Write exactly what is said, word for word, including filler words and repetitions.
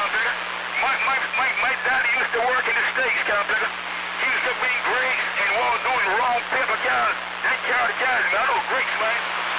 Cowabunga. My, my, my, my daddy used to work in the States, Cowabunga. He used to bring grapes and while doing wrong paper cows. That cow the cows, man. I know grapes, man.